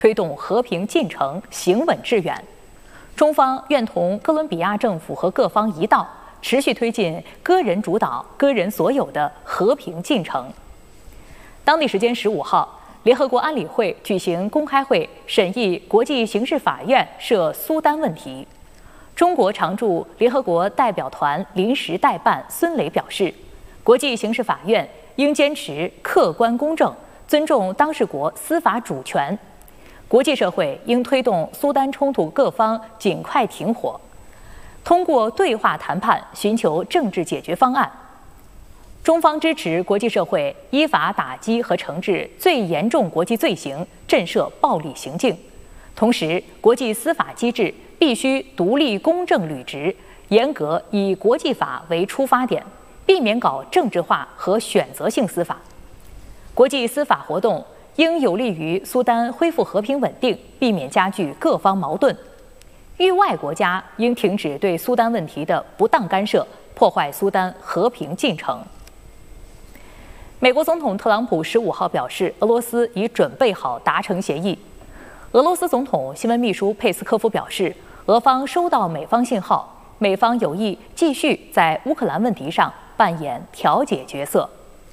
推动和平进程行稳致远。中方愿同哥伦比亚政府和各方一道，持续推进个人主导、个人所有的和平进程。当地时间15号，联合国安理会举行公开会，审议国际刑事法院涉苏丹问题。中国常驻联合国代表团临时代办孙磊表示，国际刑事法院应坚持客观公正，尊重当事国司法主权。国际社会应推动苏丹冲突各方尽快停火，通过对话谈判寻求政治解决方案。中方支持国际社会依法打击和惩治最严重国际罪行，震慑暴力行径。同时，国际司法机制必须独立、公正、履职，严格以国际法为出发点，避免搞政治化和选择性司法。国际司法活动应有利于苏丹恢复和平稳定，避免加剧各方矛盾。域外国家应停止对苏丹问题的不当干涉，破坏苏丹和平进程。美国总统特朗普15号表示，俄罗斯已准备好达成协议。俄罗斯总统新闻秘书佩斯科夫表示，俄方收到美方信号，美方有意继续在乌克兰问题上扮演调解角色。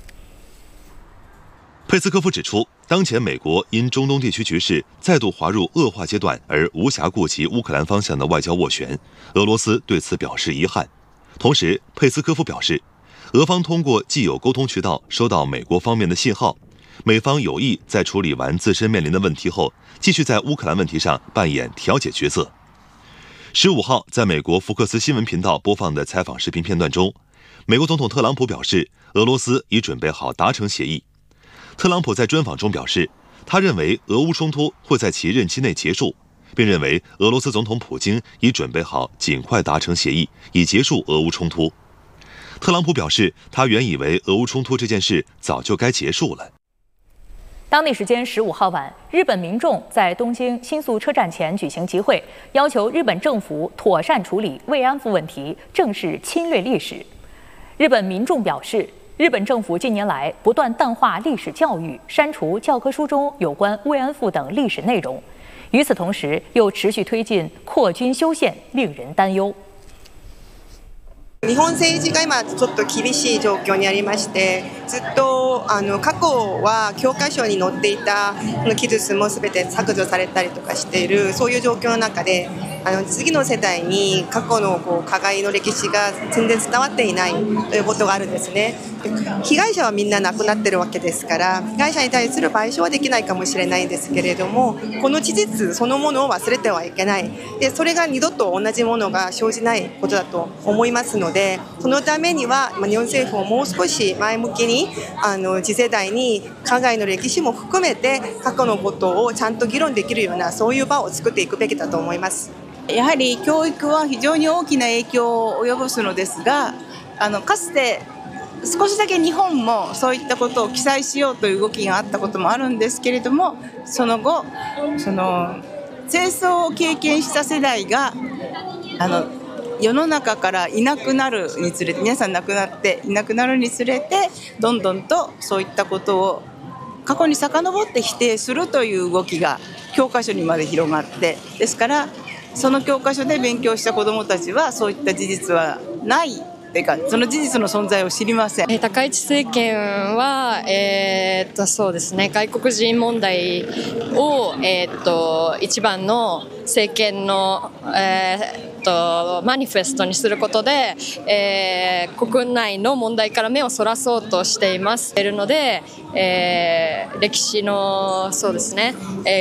佩斯科夫指出，当前美国因中东地区局势再度滑入恶化阶段而无暇顾及乌克兰方向的外交斡旋，俄罗斯对此表示遗憾。同时，佩斯科夫表示，俄方通过既有沟通渠道收到美国方面的信号，美方有意在处理完自身面临的问题后，继续在乌克兰问题上扮演调解角色。15号，在美国福克斯新闻频道播放的采访视频片段中，美国总统特朗普表示，俄罗斯已准备好达成协议。特朗普在专访中表示，他认为俄乌冲突会在其任期内结束，并认为俄罗斯总统普京已准备好尽快达成协议，以结束俄乌冲突。特朗普表示，他原以为俄乌冲突这件事早就该结束了。 当地时间15号晚，日本民众在东京新宿车站前举行集会，要求日本政府妥善处理慰安妇问题，正视侵略历史。日本民众表示，日本政府近年来不断淡化历史教育，删除教科书中有关慰安妇等历史内容，与此同时又持续推进扩军修宪，令人担忧。 日本政治が今ちょっと厳しい状況にありまして、ずっと過去は教科書に載っていた記述も全て削除されたりとかしている、そういう状況の中で次の世代に過去の加害の歴史が全然伝わっていないということがあるんですね。被害者はみんな亡くなってるわけですから、被害者に対する賠償はできないかもしれないんですけれども、この事実そのものを忘れてはいけない。で、それが二度と同じものが生じないことだと思いますので、そのためには日本政府ももう少し前向きに次世代に加害の歴史も含めて過去のことをちゃんと議論できるような、そういう場を作っていくべきだと思います。 やはり教育は非常に大きな影響を及ぼすのですが、かつて少しだけ日本もそういったことを記載しようという動きがあったこともあるんですけれども、その後戦争を経験した世代が世の中からいなくなるにつれて、皆さん亡くなっていなくなるにつれて、どんどんとそういったことを過去に遡って否定するという動きが教科書にまで広がって、ですからその教科書で勉強した子どもたちはそういった事実はないというか、その事実の存在を知りません。 高市政権は、そうですね、外国人問題を、一番の政権の、マニフェストにすることで、国内の問題から目をそらそうとしていますので、歴史のそうですね、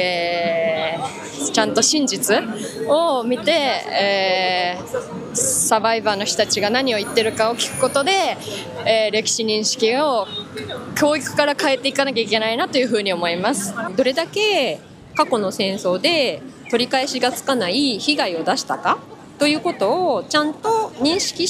ちゃんと真実を見て、サバイバーの人たちが何を言ってるかを聞くことで、歴史認識を教育から変えていかなきゃいけないなというふうに思います。どれだけ過去の戦争で取り返しがつかない被害を出したかということをちゃんと認識して、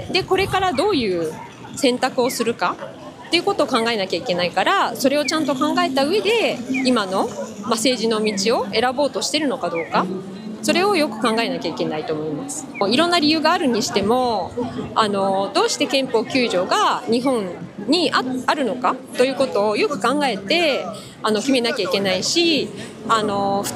でこれからどういう選択をするかっていうことを考えなきゃいけないから、それをちゃんと考えた上で今の、政治の道を選ぼうとしているのかどうか、 それをよく考えなきゃいけないと思います。いろんな理由があるにしてもどうして憲法9条が日本に あるのかということをよく考えて決めなきゃいけないし普